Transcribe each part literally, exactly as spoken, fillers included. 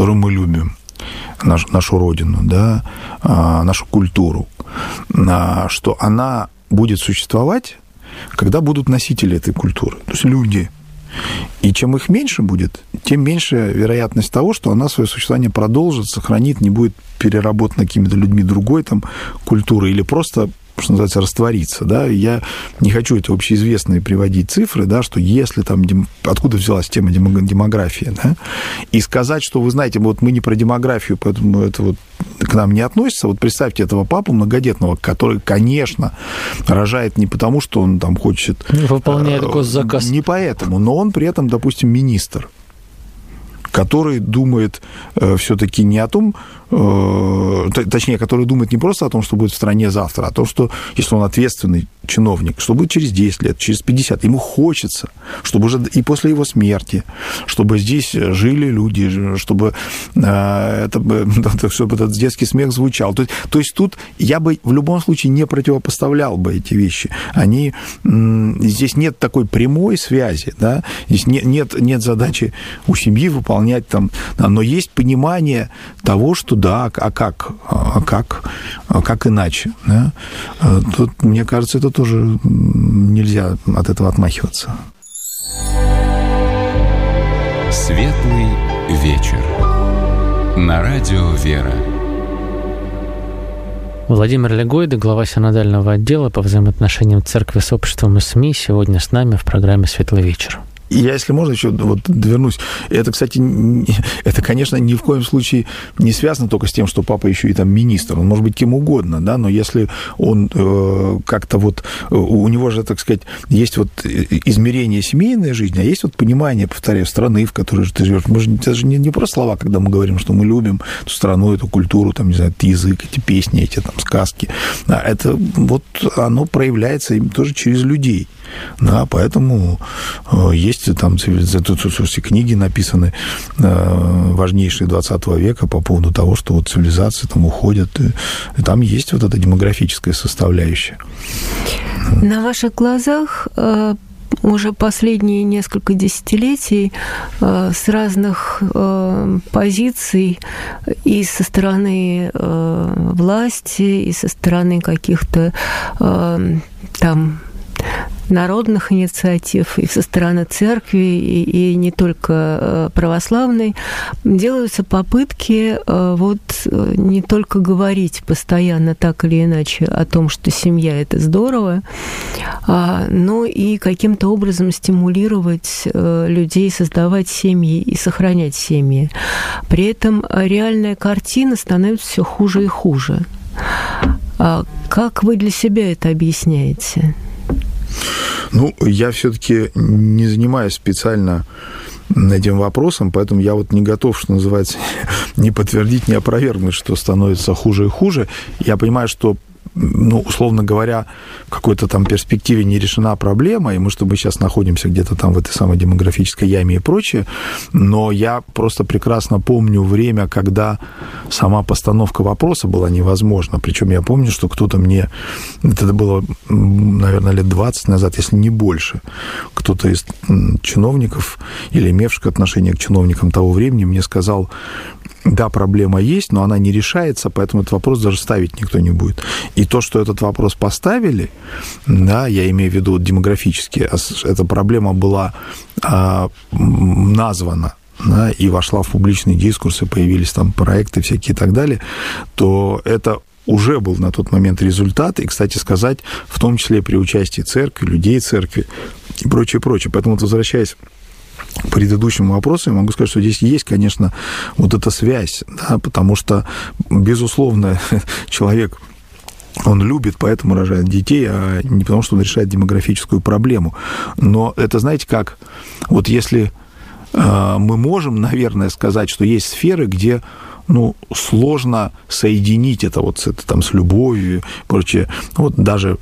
которую мы любим, наш, нашу родину, да, нашу культуру, что она будет существовать, когда будут носители этой культуры, то есть люди. И чем их меньше будет, тем меньше вероятность того, что она свое существование продолжит, сохранит, не будет переработана какими-то людьми другой там культуры или просто, что называется, раствориться, да, я не хочу эти общеизвестные приводить цифры, да, что если там, откуда взялась тема демографии, да, и сказать, что, вы знаете, вот мы не про демографию, поэтому это вот к нам не относится, вот представьте этого папу многодетного, который, конечно, рожает не потому, что он там хочет... Выполняет госзаказ. Не поэтому, но он при этом, допустим, министр, который думает э, все-таки не о том, э, точнее, который думает не просто о том, что будет в стране завтра, а о том, что, если он ответственный чиновник, что будет через десять лет, через пятьдесят, ему хочется, чтобы уже и после его смерти, чтобы здесь жили люди, чтобы, э, это, чтобы этот детский смех звучал. То есть, то есть тут я бы в любом случае не противопоставлял бы эти вещи. Они, э, здесь нет такой прямой связи, да? Здесь нет, нет, нет задачи у семьи выполнять там, да, но есть понимание того, что да, а как, а как, а как иначе. Да? Тут, мне кажется, это тоже нельзя от этого отмахиваться. Светлый вечер. На радио «Вера». Владимир Легойда, глава синодального отдела по взаимоотношениям церкви с обществом и СМИ, сегодня с нами в программе «Светлый вечер». И я, если можно, еще вот вернусь. Это, кстати, это, конечно, ни в коем случае не связано только с тем, что папа еще и там министр. Он может быть кем угодно, да, но если он э, как-то вот... У него же, так сказать, есть вот измерение семейной жизни, а есть вот понимание, повторяю, страны, в которой ты живешь. Мы же, это же не, не просто слова, когда мы говорим, что мы любим эту страну, эту культуру, там, не знаю, этот язык, эти песни, эти там сказки. А это вот оно проявляется тоже через людей. Да, поэтому есть там цивилизационные книги написаны важнейшие двадцатого века по поводу того, что вот цивилизации там уходят, и там есть вот эта демографическая составляющая. На ваших глазах уже последние несколько десятилетий с разных позиций и со стороны власти, и со стороны каких-то там народных инициатив, и со стороны церкви, и, и не только православной, делаются попытки вот не только говорить постоянно так или иначе о том, что семья – это здорово, но и каким-то образом стимулировать людей создавать семьи и сохранять семьи. При этом реальная картина становится все хуже и хуже. Как вы для себя это объясняете? Ну, я все-таки не занимаюсь специально этим вопросом, поэтому я вот не готов, что называется, не подтвердить, не опровергнуть, что становится хуже и хуже. Я понимаю, что, ну, условно говоря, в какой-то там перспективе не решена проблема, и мы, что мы сейчас находимся где-то там в этой самой демографической яме и прочее, но я просто прекрасно помню время, когда сама постановка вопроса была невозможна, причем я помню, что кто-то мне, это было, наверное, лет двадцать назад, если не больше, кто-то из чиновников или имевших отношение к чиновникам того времени мне сказал: да, проблема есть, но она не решается, поэтому этот вопрос даже ставить никто не будет. И то, что этот вопрос поставили, да, я имею в виду демографически, эта проблема была а, названа, да, и вошла в публичный дискурс, и появились там проекты всякие и так далее, то это уже был на тот момент результат, и, кстати сказать, в том числе при участии церкви, людей церкви и прочее, прочее. Поэтому, вот, возвращаясь к предыдущему вопросу, я могу сказать, что здесь есть, конечно, вот эта связь, да, потому что, безусловно, человек, он любит, поэтому рожает детей, а не потому, что он решает демографическую проблему. Но это, знаете, как, вот если э, мы можем, наверное, сказать, что есть сферы, где, ну, сложно соединить это вот с, это, там, с любовью и прочее. Вот даже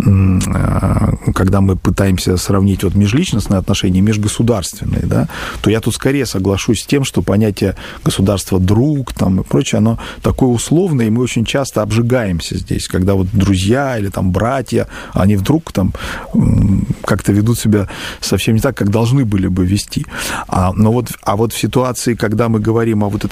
когда мы пытаемся сравнить вот межличностные отношения, межгосударственные, да, то я тут скорее соглашусь с тем, что понятие государства друг там, и прочее, оно такое условное, и мы очень часто обжигаемся здесь, когда вот друзья или там братья, они вдруг там как-то ведут себя совсем не так, как должны были бы вести. А, но вот, а вот в ситуации, когда мы говорим о вот